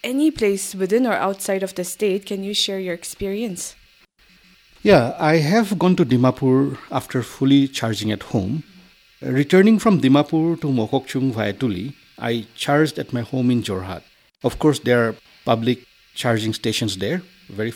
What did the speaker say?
any place within or outside of the state. Can you share your experience? Yeah, I have gone to Dimapur after fully charging at home. Returning from Dimapur to Mokokchung via Tuli, I charged at my home in Jorhat. Of course, there are public charging stations there, very